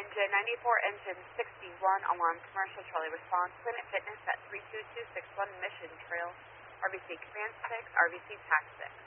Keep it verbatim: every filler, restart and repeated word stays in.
Engine ninety-four, Engine sixty-one, Alarm Commercial Charlie Response, Planet Fitness at three two two six one Mission Trail, R V C Command six, R V C Tac six.